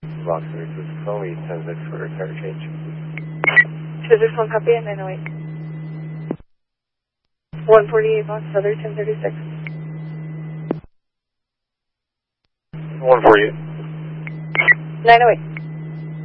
Box 36, only 10-6 for a car change. 261 copy at 908. 148 Box, other 1036. 148. 908.